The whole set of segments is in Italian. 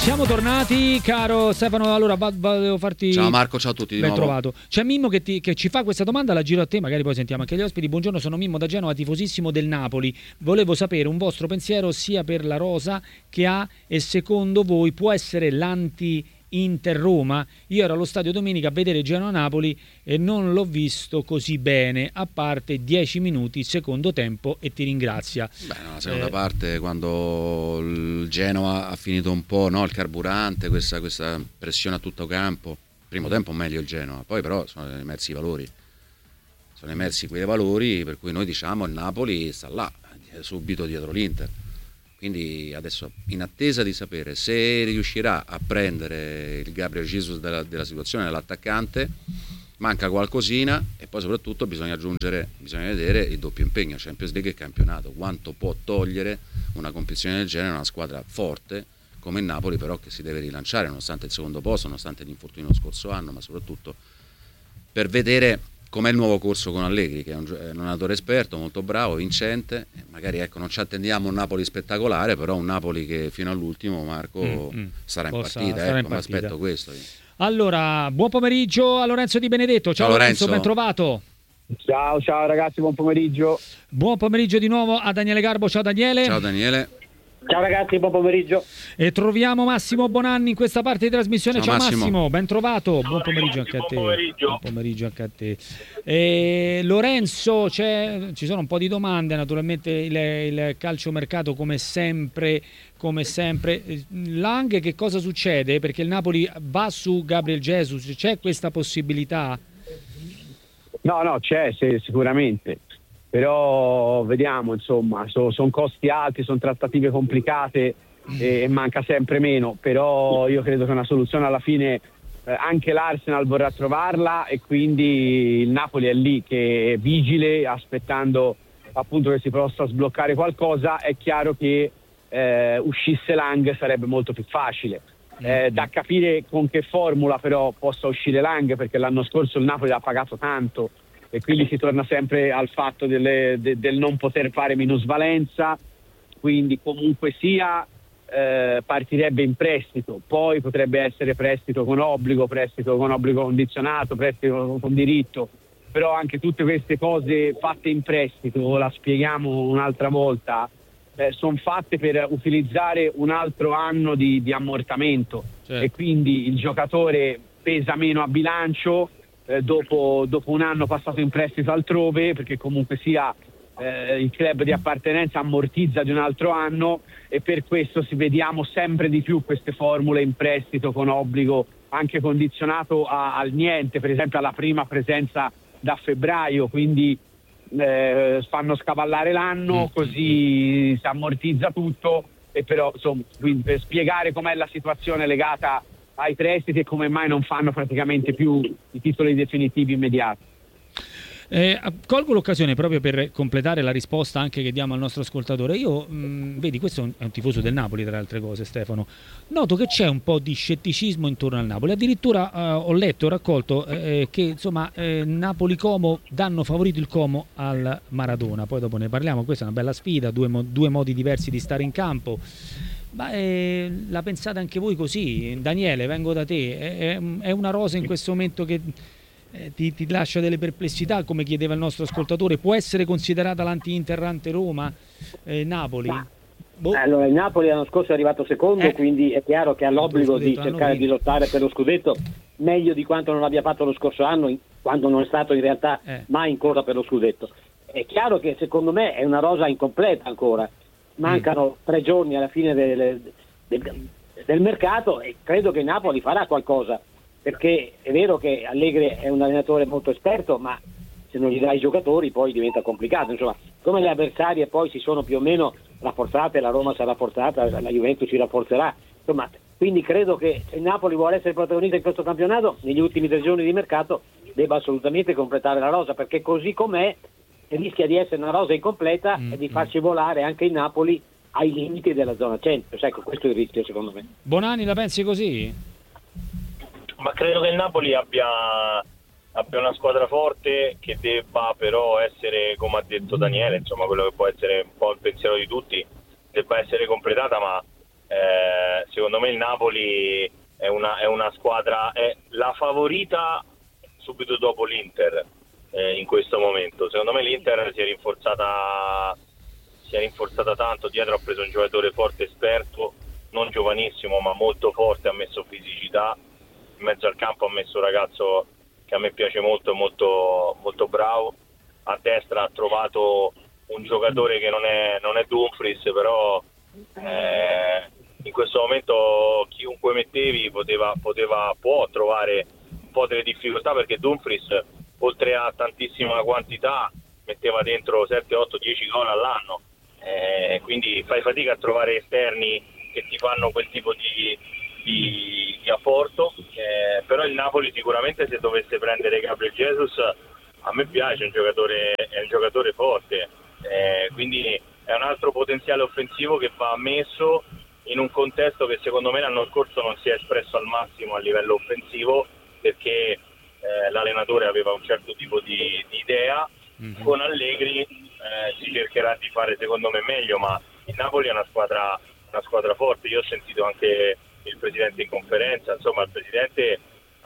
Siamo tornati, caro Stefano. Allora volevo farti... Ciao Marco, ciao a tutti di ben nuovo. trovato. C'è Mimmo che ci fa questa domanda, la giro a te, magari poi sentiamo anche gli ospiti. Buongiorno, sono Mimmo da Genova, tifosissimo del Napoli. Volevo sapere un vostro pensiero sia per la rosa che ha, e secondo voi può essere l'anti-Inter Roma? Io ero allo stadio domenica a vedere Genoa-Napoli e non l'ho visto così bene, a parte 10 minuti secondo tempo, e ti ringrazia. Beh, no, la seconda parte, quando il Genoa ha finito un po', no, il carburante, questa pressione a tutto campo. Primo tempo meglio il Genoa, poi però sono emersi i valori. Sono emersi quei valori per cui noi diciamo il Napoli sta là, subito dietro l'Inter. Quindi adesso, in attesa di sapere se riuscirà a prendere il Gabriel Jesus della situazione dell'attaccante, manca qualcosina, e poi soprattutto bisogna vedere il doppio impegno, Champions League e campionato, quanto può togliere una competizione del genere a una squadra forte come il Napoli, però che si deve rilanciare nonostante il secondo posto, nonostante l'infortunio lo scorso anno, ma soprattutto per vedere com'è il nuovo corso con Allegri, che è un allenatore esperto, molto bravo, vincente. Magari non ci attendiamo un Napoli spettacolare, però un Napoli che fino all'ultimo, Marco, sarà in partita. Mi aspetto questo. Allora, buon pomeriggio a Lorenzo Di Benedetto. Ciao Lorenzo, ben trovato. Ciao ragazzi, buon pomeriggio. Buon pomeriggio di nuovo a Daniele Garbo. Ciao Daniele. Ciao Daniele. Ciao ragazzi, buon pomeriggio. E troviamo Massimo Bonanni in questa parte di trasmissione. Ciao Massimo, ben trovato. Ciao, buon pomeriggio ragazzi, anche a te. Buon pomeriggio anche a te. Lorenzo, ci sono un po' di domande, naturalmente il calciomercato come sempre. Lang, che cosa succede? Perché il Napoli va su Gabriel Jesus, c'è questa possibilità? No, c'è sicuramente. Però vediamo, insomma, sono costi alti, sono trattative complicate e manca sempre meno, però io credo che una soluzione alla fine anche l'Arsenal vorrà trovarla, e quindi il Napoli è lì che è vigile, aspettando appunto che si possa sbloccare qualcosa. È chiaro che uscisse Lang sarebbe molto più facile. Da capire con che formula però possa uscire Lang, perché l'anno scorso il Napoli l'ha pagato tanto, e quindi si torna sempre al fatto del non poter fare minusvalenza. Quindi comunque sia partirebbe in prestito, poi potrebbe essere prestito con obbligo condizionato, prestito con diritto, però anche tutte queste cose fatte in prestito, la spieghiamo un'altra volta, sono fatte per utilizzare un altro anno di ammortamento, certo. E quindi il giocatore pesa meno a bilancio dopo un anno passato in prestito altrove, perché comunque sia il club di appartenenza ammortizza di un altro anno, e per questo vediamo sempre di più queste formule in prestito con obbligo anche condizionato al niente, per esempio alla prima presenza da febbraio, quindi fanno scavallare l'anno, così si ammortizza tutto. E però insomma, quindi, per spiegare com'è la situazione legata ai prestiti e come mai non fanno praticamente più i titoli definitivi immediati. Colgo l'occasione proprio per completare la risposta anche che diamo al nostro ascoltatore. Io, vedi, questo è un tifoso del Napoli, tra le altre cose, Stefano. Noto che c'è un po' di scetticismo intorno al Napoli. Addirittura ho raccolto che insomma Napoli-Como danno favorito il Como al Maradona. Poi dopo ne parliamo. Questa è una bella sfida, due modi diversi di stare in campo. Ma la pensate anche voi così? Daniele, vengo da te. È una rosa in questo momento che ti lascia delle perplessità, come chiedeva il nostro ascoltatore? Può essere considerata l'anti-Inter, anti-Roma Napoli? Allora, il Napoli l'anno scorso è arrivato secondo, quindi è chiaro che ha l'obbligo di cercare di lottare per lo scudetto meglio di quanto non abbia fatto lo scorso anno, quando non è stato in realtà mai in corsa per lo scudetto. È chiaro che secondo me è una rosa incompleta ancora, mancano 3 giorni alla fine del mercato, e credo che il Napoli farà qualcosa, perché è vero che Allegri è un allenatore molto esperto, ma se non gli dai i giocatori poi diventa complicato. Insomma, come le avversarie poi si sono più o meno rafforzate, la Roma sarà rafforzata, la Juventus si rafforzerà, insomma, quindi credo che se il Napoli vuole essere protagonista in questo campionato, negli ultimi 3 giorni di mercato debba assolutamente completare la rosa, perché così com'è rischia di essere una rosa incompleta e di farci volare anche il Napoli ai limiti della zona Champions. Ecco, questo è il rischio secondo me. Bonani, la pensi così? Ma credo che il Napoli abbia una squadra forte, che debba però essere, come ha detto Daniele, insomma quello che può essere un po' il pensiero di tutti, debba essere completata, ma secondo me il Napoli è una squadra, è la favorita subito dopo l'Inter in questo momento. Secondo me l'Inter si è rinforzata tanto, dietro ha preso un giocatore forte, esperto, non giovanissimo ma molto forte, ha messo fisicità, in mezzo al campo ha messo un ragazzo che a me piace molto, è molto, molto bravo, a destra ha trovato un giocatore che non è Dumfries, però in questo momento chiunque mettevi può trovare un po' delle difficoltà, perché Dumfries oltre a tantissima quantità metteva dentro 7, 8, 10 gol all'anno, quindi fai fatica a trovare esterni che ti fanno quel tipo di apporto, però il Napoli sicuramente, se dovesse prendere Gabriel Jesus, a me piace, è un giocatore forte, quindi è un altro potenziale offensivo che va messo in un contesto che secondo me l'anno scorso non si è espresso al massimo a livello offensivo, perché l'allenatore aveva un certo tipo di idea. Con Allegri si cercherà di fare secondo me meglio, ma il Napoli è una squadra forte. Io ho sentito anche il presidente in conferenza, insomma il presidente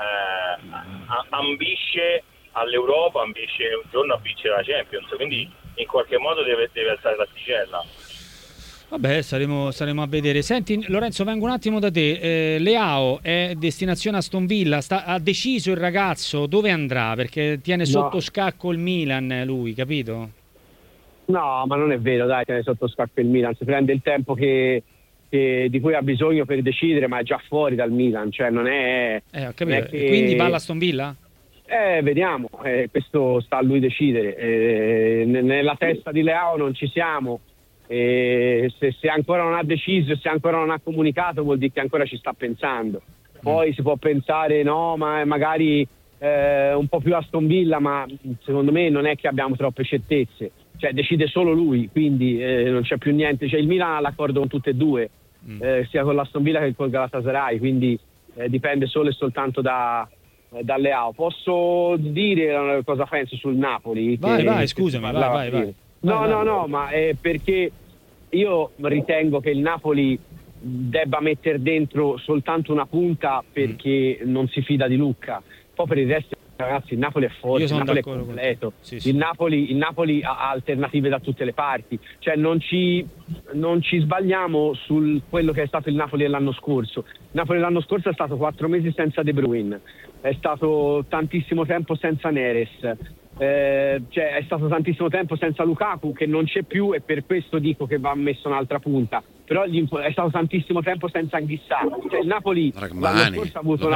ambisce all'Europa, ambisce un giorno a vincere la Champions, quindi in qualche modo deve alzare l'asticella. Vabbè, saremo a vedere. Senti Lorenzo, vengo un attimo da te. Leao è destinazione Aston Villa, ha deciso il ragazzo dove andrà, perché tiene sotto scacco il Milan lui, capito? No, ma non è vero, dai, tiene sotto scacco il Milan, si prende il tempo di cui ha bisogno per decidere, ma è già fuori dal Milan, cioè non è... Ho capito. Quindi va all'Aston Villa? Vediamo, questo sta a lui decidere. Nella testa di Leao non ci siamo. Se ancora non ha deciso, se ancora non ha comunicato, vuol dire che ancora ci sta pensando. Poi si può pensare no, ma magari un po' più Aston Villa, ma secondo me non è che abbiamo troppe certezze, cioè decide solo lui, quindi non c'è più niente, cioè il Milan ha l'accordo con tutte e due, sia con l'Aston Villa che col Galatasaray, quindi dipende solo e soltanto da Leao. Posso dire cosa penso sul Napoli? Vai, scusami, vai. No, ma è perché io ritengo che il Napoli debba mettere dentro soltanto una punta, perché non si fida di Lucca. Poi per il resto, ragazzi, il Napoli è forte, il Napoli è completo. Sì. Il Napoli ha alternative da tutte le parti, cioè non ci sbagliamo sul quello che è stato il Napoli dell'anno scorso. Il Napoli dell'anno scorso è stato 4 mesi senza De Bruyne, è stato tantissimo tempo senza Neres, cioè è stato tantissimo tempo senza Lukaku, che non c'è più, e per questo dico che va messo un'altra punta. Però è stato tantissimo tempo senza Anghissà, cioè il Napoli l'anno scorso ha avuto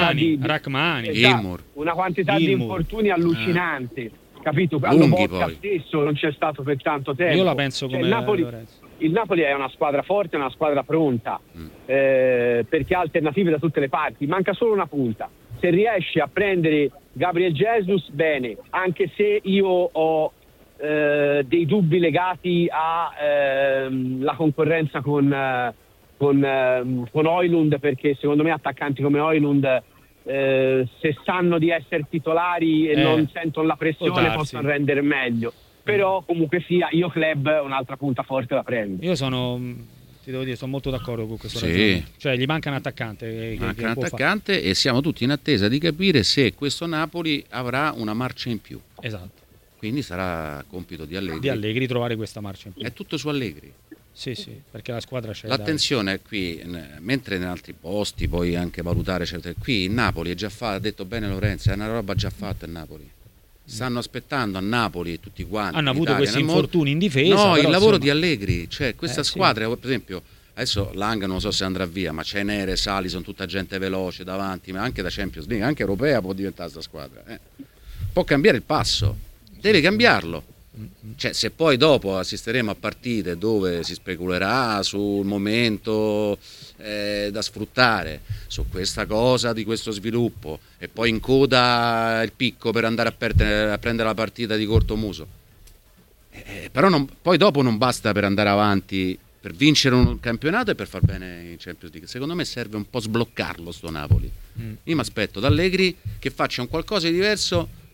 una quantità di infortuni allucinante, capito? Boca stesso non c'è stato per tanto tempo. Io la penso come il Napoli è una squadra forte, è una squadra pronta, perché ha alternative da tutte le parti, manca solo una punta. Se riesce a prendere Gabriel Jesus, bene, anche se io ho dei dubbi legati alla concorrenza con Højlund, perché secondo me attaccanti come Højlund, se sanno di essere titolari e non sentono la pressione, possono rendere meglio. Però comunque sia, io club un'altra punta forte la prendo. Io sono molto d'accordo con questo ragionamento. Cioè gli manca un attaccante, e siamo tutti in attesa di capire se questo Napoli avrà una marcia in più. Esatto. Quindi sarà compito di Allegri. Di Allegri trovare questa marcia in più. È tutto su Allegri. Sì, perché la squadra c'è. L'attenzione è qui, mentre in altri posti puoi anche valutare certe. Qui in Napoli è già fatto, ha detto bene Lorenzo, è una roba già fatta in Napoli. Stanno aspettando a Napoli tutti quanti. Hanno avuto questi infortuni in difesa. No, il lavoro di Allegri, cioè questa squadra, per esempio, adesso Lang non so se andrà via, ma c'è Neres, Alisson, tutta gente veloce davanti, ma anche da Champions League, anche europea può diventare questa squadra. Può cambiare il passo, deve cambiarlo. Cioè, se poi dopo assisteremo a partite dove si speculerà sul momento da sfruttare, su questa cosa di questo sviluppo, e poi in coda il picco per andare a prendere la partita di corto muso, però poi dopo non basta per andare avanti, per vincere un campionato e per far bene in Champions League. Secondo me serve un po' sbloccarlo sto Napoli. Io mi aspetto da Allegri che faccia un qualcosa di diverso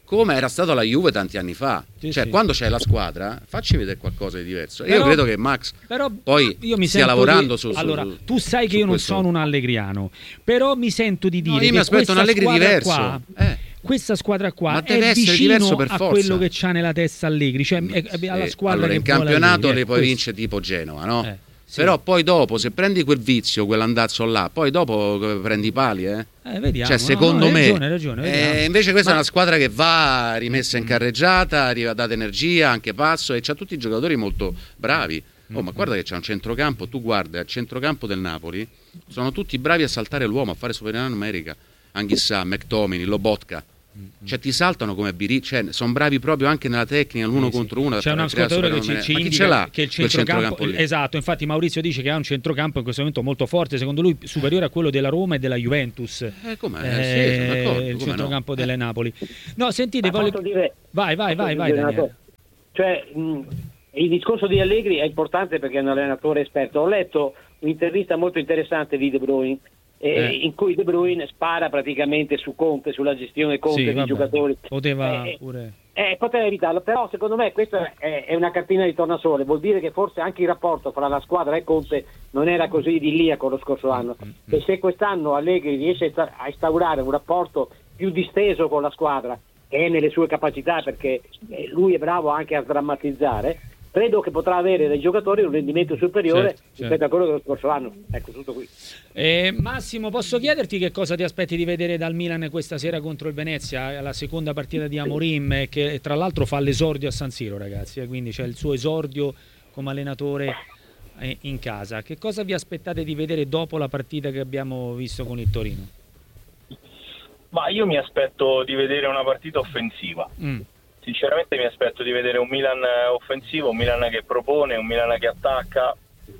come era stato la Juve tanti anni fa. Quando c'è la squadra, facci vedere qualcosa di diverso. Io credo che Max poi stia lavorando su allora, tu sai che io non sono un allegriano, però mi sento di dire io mi aspetto un Allegri diverso. Questa squadra qua è vicino a quello che c'ha nella testa Allegri, cioè alla squadra allora, che in campionato Allegri, le puoi vincere tipo Genova, no? Però poi dopo, se prendi quel vizio, quell'andazzo là, poi dopo prendi i pali, vediamo, cioè, secondo me, ragione, invece questa è una squadra che va rimessa in carreggiata, data energia, anche passo, e c'ha tutti i giocatori molto bravi. Ma guarda che c'è un centrocampo, tu guarda, al centrocampo del Napoli sono tutti bravi a saltare l'uomo, a fare superiorità numerica. Anghissà, McTominay, Lobotka. Cioè ti saltano come cioè, sono bravi proprio anche nella tecnica, l'uno contro uno. C'è un ascoltatore che ci indica che il centrocampo esatto, infatti Maurizio dice che ha un centrocampo in questo momento molto forte, secondo lui superiore a quello della Roma e della Juventus. Il centrocampo delle Napoli. No, sentite, vai Daniele. Cioè, il discorso di Allegri è importante perché è un allenatore esperto. Ho letto un'intervista molto interessante di De Bruyne, in cui De Bruyne spara praticamente su Conte, sulla gestione Conte dei giocatori. Poteva evitarlo, però secondo me questa è una cartina di tornasole, vuol dire che forse anche il rapporto fra la squadra e Conte non era così idilliaco lo scorso anno, e se quest'anno Allegri riesce a instaurare un rapporto più disteso con la squadra, che è nelle sue capacità, perché lui è bravo anche a sdrammatizzare, credo che potrà avere dai giocatori un rendimento superiore rispetto a quello dello scorso anno. Ecco, tutto qui. Massimo, posso chiederti che cosa ti aspetti di vedere dal Milan questa sera contro il Venezia, la seconda partita di Amorim, che tra l'altro fa l'esordio a San Siro, ragazzi, quindi c'è il suo esordio come allenatore in casa. Che cosa vi aspettate di vedere dopo la partita che abbiamo visto con il Torino? Ma io mi aspetto di vedere una partita offensiva. Sinceramente mi aspetto di vedere un Milan offensivo, un Milan che propone, un Milan che attacca,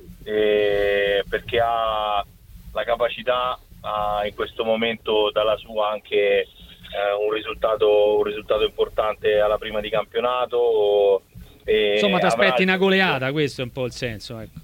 perché ha la capacità, in questo momento dalla sua anche un risultato importante alla prima di campionato. Insomma, ti aspetti una goleata, questo è un po' il senso, ecco.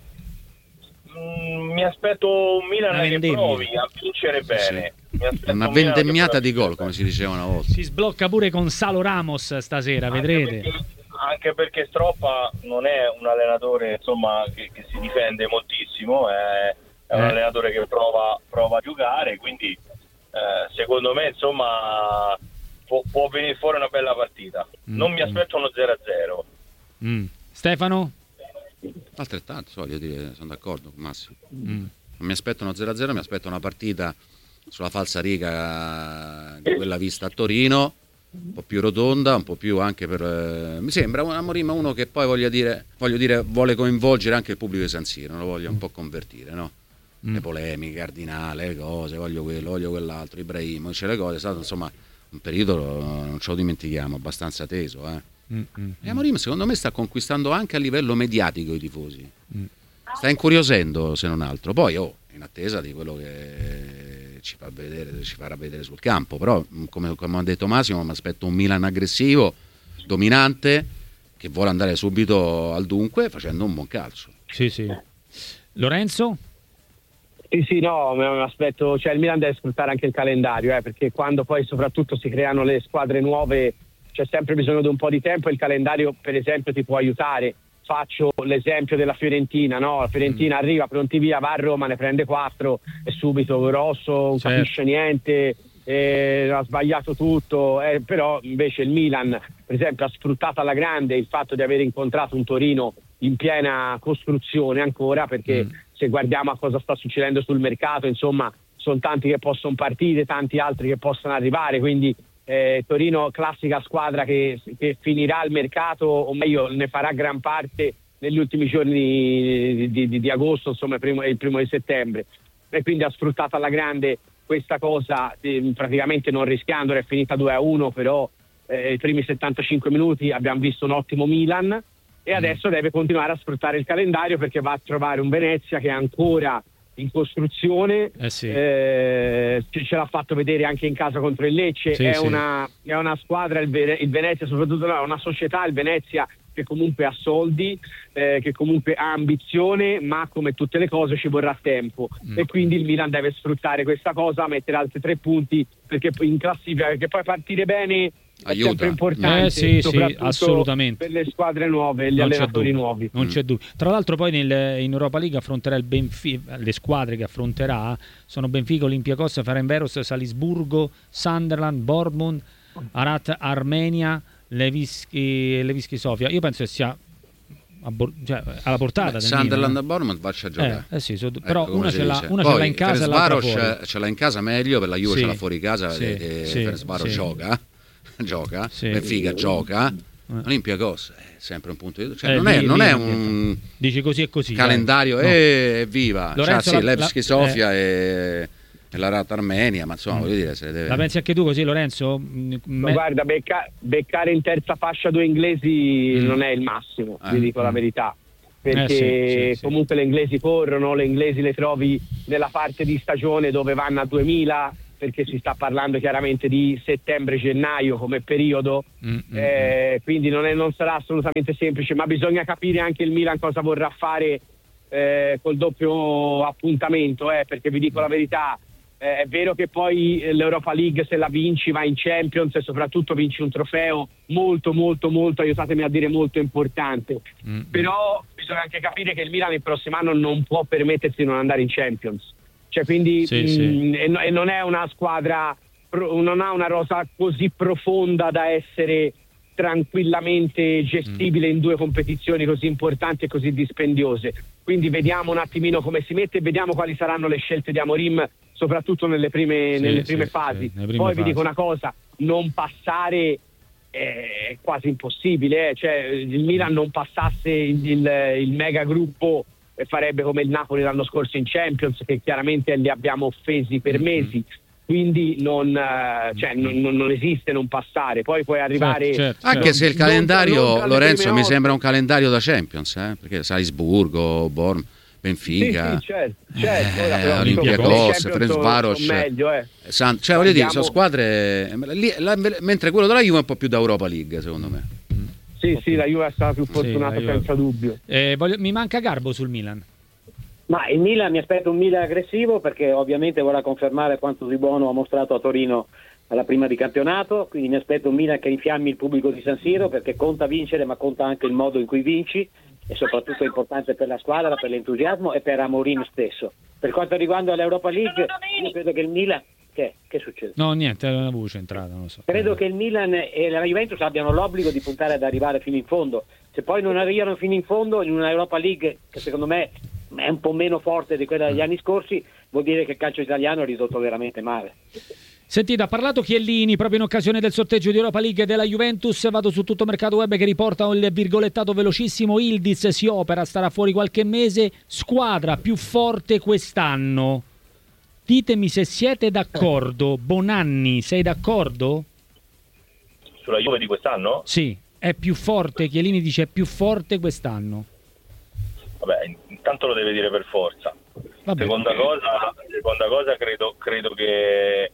Mi aspetto un Milan che provi a vincere bene. Una vendemmiata di gol, come si diceva una volta. Si sblocca pure con Salo Ramos stasera, vedrete. Anche perché Stroppa non è un allenatore, insomma, che si difende moltissimo, è un allenatore che prova a giocare, quindi secondo me, insomma, può venire fuori una bella partita. Non mi aspetto uno 0-0. Stefano? Altrettanto, voglio dire, sono d'accordo con Massimo. Non mi aspetto uno 0-0, mi aspetto una partita sulla falsariga di quella vista a Torino, un po' più rotonda, un po' più anche per... mi sembra Amorim uno che poi voglio dire vuole coinvolgere anche il pubblico di San Siro, lo voglio un po' convertire, no? Le polemiche, Cardinale, le cose, voglio quello, voglio quell'altro, Ibrahimovic, le cose, è stato insomma un periodo, non ce lo dimentichiamo, abbastanza teso, E Amorim secondo me sta conquistando anche a livello mediatico i tifosi, sta incuriosendo se non altro, poi in attesa di quello che ci farà vedere sul campo, però come ha detto Massimo mi aspetto un Milan aggressivo, dominante, che vuole andare subito al dunque facendo un buon calcio. Sì. Lorenzo? Sì, no, mi aspetto, cioè il Milan deve sfruttare anche il calendario, perché quando poi soprattutto si creano le squadre nuove c'è sempre bisogno di un po' di tempo, e il calendario per esempio ti può aiutare. Faccio l'esempio della Fiorentina, no? La Fiorentina arriva pronti via, va a Roma, ne prende 4 e subito grosso, non capisce niente, ha sbagliato tutto, però invece il Milan per esempio ha sfruttato alla grande il fatto di aver incontrato un Torino in piena costruzione ancora, perché se guardiamo a cosa sta succedendo sul mercato, insomma sono tanti che possono partire, tanti altri che possono arrivare, quindi Torino classica squadra che finirà il mercato, o meglio ne farà gran parte negli ultimi giorni di agosto, insomma il primo di settembre, e quindi ha sfruttato alla grande questa cosa, praticamente non rischiando. È finita 2-1, però i primi 75 minuti abbiamo visto un ottimo Milan, e adesso deve continuare a sfruttare il calendario, perché va a trovare un Venezia che è ancora in costruzione, ce l'ha fatto vedere anche in casa contro il Lecce, è una squadra, il Venezia soprattutto, è una società, il Venezia, che comunque ha soldi, che comunque ha ambizione, ma come tutte le cose ci vorrà tempo, e quindi il Milan deve sfruttare questa cosa, mettere altri 3 punti, perché in classifica, perché poi partire bene è sempre importante, sì, assolutamente, per le squadre nuove e gli allenatori nuovi. Non c'è dubbio. Tra l'altro poi in Europa League affronterà il Benfica, le squadre che affronterà sono Benfica, Olympiacos, Ferencváros, Salisburgo, Sunderland, Bournemouth, Arat Armenia, Levski Sofia. Io penso che sia alla portata del Sunderland e Bournemouth faccia a giocare. Però una ce l'ha in casa e l'altra fuori. Ce l'ha in casa meglio, per la Juve ce l'ha fuori casa e Ferencváros gioca, Benfica gioca, Olympiacos è sempre un punto di non è un dici così e così calendario evviva, Levski Sofia e la Rata Armenia, ma insomma voglio dire, se le deve... La pensi anche tu così, Lorenzo? Guarda, beccare in terza fascia due inglesi non è il massimo, vi dico la verità, perché comunque le inglesi corrono, le inglesi le trovi nella parte di stagione dove vanno a 2000, perché si sta parlando chiaramente di settembre-gennaio come periodo, quindi non sarà assolutamente semplice, ma bisogna capire anche il Milan cosa vorrà fare col doppio appuntamento, perché vi dico la verità, è vero che poi l'Europa League, se la vinci, vai in Champions e soprattutto vinci un trofeo molto molto molto, aiutatemi a dire, molto importante, però bisogna anche capire che il Milan il prossimo anno non può permettersi di non andare in Champions, cioè quindi e non è una squadra, non ha una rosa così profonda da essere tranquillamente gestibile in due competizioni così importanti e così dispendiose, quindi vediamo un attimino come si mette e vediamo quali saranno le scelte di Amorim, soprattutto nelle prime fasi. Poi vi dico una cosa, non passare è quasi impossibile, cioè il Milan non passasse il mega gruppo farebbe come il Napoli l'anno scorso in Champions, che chiaramente li abbiamo offesi per mesi, quindi non esiste non passare, poi puoi arrivare anche se il calendario, Lorenzo, mi sembra un calendario da Champions, perché Salisburgo, Bournemouth, Benfica, certo. Olympiacos, Ferencváros, cioè voglio dire, sono squadre mentre quello della Juve è un po' più da Europa League, secondo me. Sì, la Juve è stata più fortunata senza dubbio. Mi manca Garbo sul Milan. Ma il Milan, mi aspetto un Milan aggressivo, perché ovviamente vorrà confermare quanto di buono ha mostrato a Torino alla prima di campionato, quindi mi aspetto un Milan che infiammi il pubblico di San Siro, perché conta vincere, ma conta anche il modo in cui vinci, e soprattutto è importante per la squadra, per l'entusiasmo e per Amorim stesso. Per quanto riguarda l'Europa League, io credo che il Milan... Che succede? No, niente, è una voce entrata, non lo so. Credo che il Milan e la Juventus abbiano l'obbligo di puntare ad arrivare fino in fondo. Se poi non arrivano fino in fondo in una Europa League che secondo me è un po' meno forte di quella degli anni scorsi, vuol dire che il calcio italiano è ridotto veramente male. Sentite, ha parlato Chiellini proprio in occasione del sorteggio di Europa League della Juventus. Vado su Tutto Mercato Web che riporta il virgolettato velocissimo: Yildiz si opera, starà fuori qualche mese, squadra più forte quest'anno. Ditemi se siete d'accordo. Bonanni, sei d'accordo? Sulla Juve di quest'anno? Sì, è più forte, Chiellini dice è più forte quest'anno. Vabbè, intanto lo deve dire per forza. Vabbè. Seconda cosa credo che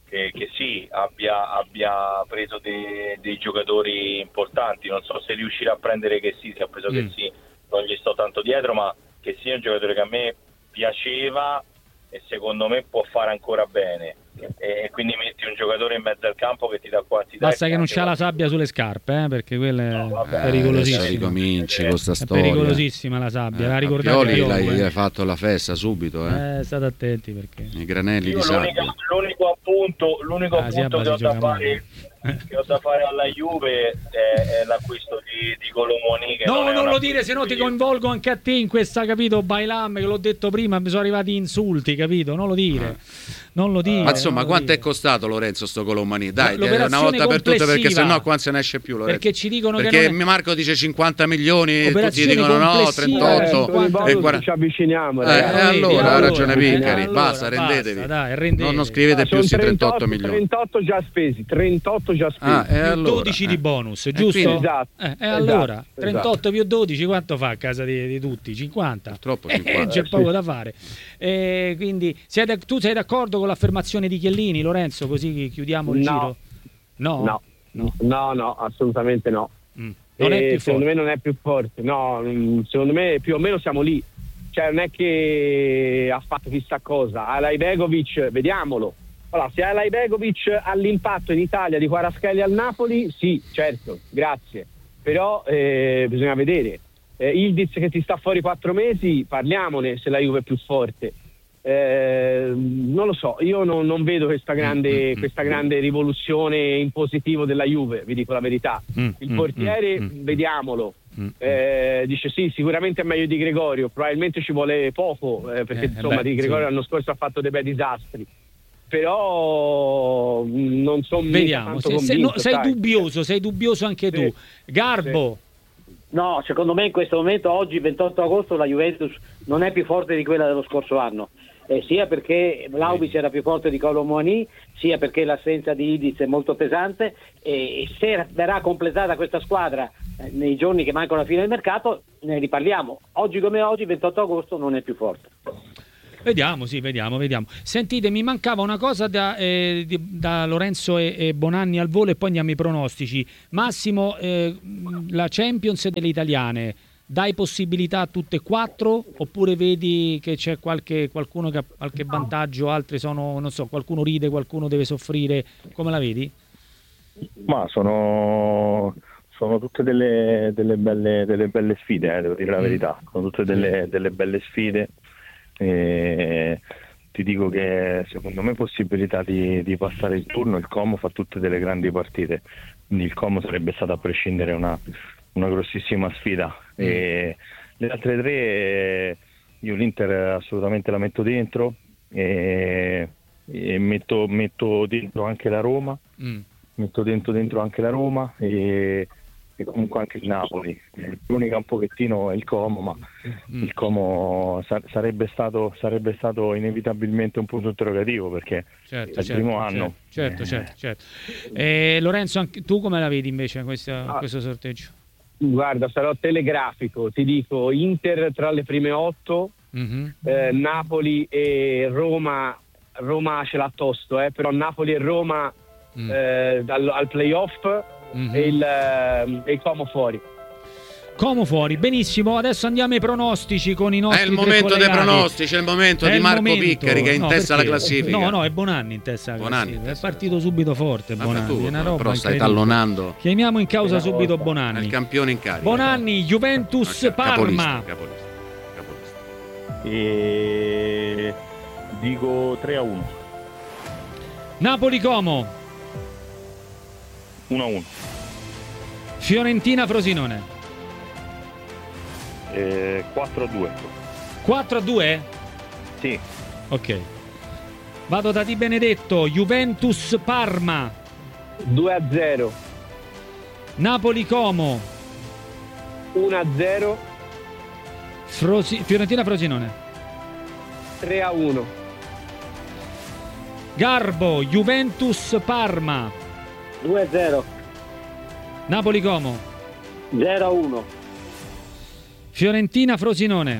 sì, abbia preso dei giocatori importanti. Non so se riuscirà a prendere che sì, se ha preso che sì, non gli sto tanto dietro, ma che sia un giocatore che a me piaceva e secondo me può fare ancora bene, e quindi metti un giocatore in mezzo al campo che ti dà quantità. Basta che non c'ha la sabbia sulle scarpe, perché quella è pericolosissima. Adesso ricominci con sta storia. È pericolosissima la sabbia, la ricordate? Pioli l'hai fatto la festa subito, state attenti, perché i granelli di sabbia. L'unico appunto che ho da fare alla Juve è l'acquisto di Colomoni. No, non lo dire, se no ti coinvolgo anche a te in questa, capito, Bailam, che l'ho detto prima, mi sono arrivati insulti, capito? Non lo dire. Ma insomma, quanto è costato, Lorenzo, sto Colomani? Dai, una volta per tutte, perché sennò qua se ne esce più, Lorenzo. Perché ci dicono che Marco dice 50 milioni e tutti dicono no, 38 e 40. Ci avviciniamo, allora ha ragione Piccari, basta, rendetevi. Dai, non scrivete più questi 38 milioni. 38 già spesi, 38 già spesi. Più 12 di bonus, giusto? Allora, 38 più 12 quanto fa a casa di tutti? 50? Purtroppo 50. C'è poco da fare. Quindi tu sei d'accordo con l'affermazione di Chiellini, Lorenzo, così chiudiamo il giro? No, assolutamente no. Non è più secondo me non è più forte, no, secondo me più o meno siamo lì, cioè non è che ha fatto chissà cosa. Alajbegovic, vediamolo, Allora, se Alajbegovic ha l'impatto in Italia di Kvaratskhelia al Napoli, sì, certo, grazie. Però bisogna vedere. Ildiz che ti sta fuori 4 mesi, parliamone se la Juve è più forte. Non lo so, io non vedo questa grande rivoluzione in positivo della Juve, vi dico la verità. Il portiere, vediamolo. Dice sì, sicuramente è meglio di Gregorio, probabilmente ci vuole poco, perché insomma di Gregorio l'anno scorso ha fatto dei bei disastri. Però non sono vediamo, sei dubbioso anche tu. Garbo. No, secondo me in questo momento, oggi 28 agosto, la Juventus non è più forte di quella dello scorso anno, sia perché Vlahovic era più forte di Kolo Muani, sia perché l'assenza di Ildiz è molto pesante, e se verrà completata questa squadra nei giorni che mancano alla fine del mercato ne riparliamo. Oggi come oggi, 28 agosto, non è più forte. Vediamo. Sentite, mi mancava una cosa da Lorenzo e Bonanni al volo, e poi andiamo ai pronostici. Massimo, la Champions delle italiane, dai possibilità a tutte e 4, oppure vedi che c'è qualcuno che ha qualche vantaggio, altri sono, non so, qualcuno ride, qualcuno deve soffrire, come la vedi? Ma sono tutte delle belle sfide, devo dire la verità, sono tutte delle belle sfide. Ti dico che secondo me possibilità di passare il turno, il Como fa tutte delle grandi partite, quindi il Como sarebbe stata a prescindere una grossissima sfida. E le altre 3 io l'Inter assolutamente la metto dentro, e metto dentro anche la Roma, metto dentro anche la Roma e comunque anche il Napoli. L'unica un pochettino è il Como, ma il Como sarebbe stato inevitabilmente un punto interrogativo, perché è il primo anno. Certo. Lorenzo, anche tu come la vedi invece questo sorteggio? Guarda, sarò telegrafico, ti dico Inter tra le prime 8, Napoli e Roma ce l'ha tosto, però Napoli e Roma al playoff. E il Como fuori. Como fuori, benissimo. Adesso andiamo ai pronostici con i nostri. È il momento dei pronostici, è il momento di Marco Piccari che è in testa alla classifica. No, è Bonanni in testa alla classifica. È partito subito forte Bonanni. È una roba però stai tallonando. Chiamiamo in causa subito Bonanni. È il campione in carica. Bonanni, Juventus Parma. Capolista. E dico 3-1. Napoli Como 1-1. Fiorentina Frosinone 4-2. 4-2? Sì. Ok. Vado da Di Benedetto. Juventus Parma 2-0. Napoli Como 1-0. Fiorentina Frosinone 3-1. Garbo, Juventus Parma 2-0. Napoli Como 0-1. Fiorentina Frosinone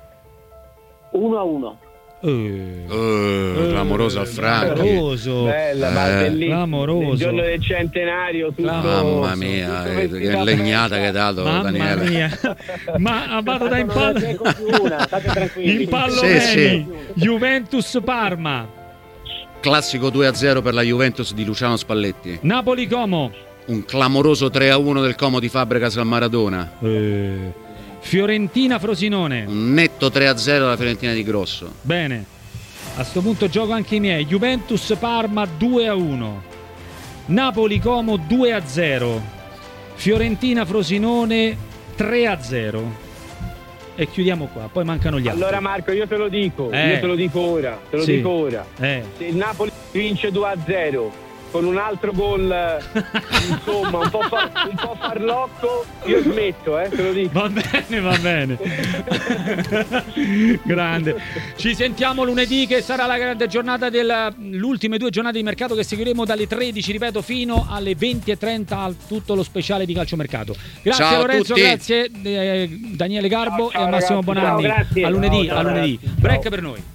1-1. Clamoroso al Franchi. Bella, clamoroso. Il giorno del centenario, tutto, mamma mia, che legnata che hai dato, Daniele. Mamma mia. Ma vado da impallo. State tranquilli. Impallo Juventus Parma. Classico 2-0 per la Juventus di Luciano Spalletti. Napoli Como. Un clamoroso 3-1 del Como di Fabregas al Maradona. Fiorentina Frosinone. Un netto 3-0 della Fiorentina di Grosso. Bene. A sto punto gioco anche i miei. Juventus Parma 2-1. Napoli Como 2-0. Fiorentina Frosinone 3-0. E chiudiamo qua, poi mancano gli altri. Allora Marco, io te lo dico ora, Se il Napoli vince 2-0 con un altro gol, insomma, un po' farlocco, io smetto, te lo dico. Va bene. Grande. Ci sentiamo lunedì, che sarà la grande giornata ultime 2 giornate di mercato che seguiremo dalle 13, ripeto, fino alle 20:30 a tutto lo speciale di calciomercato. Grazie. Ciao Lorenzo, grazie Daniele Garbo e a Massimo Bonanni. Ciao, a lunedì. Break per noi.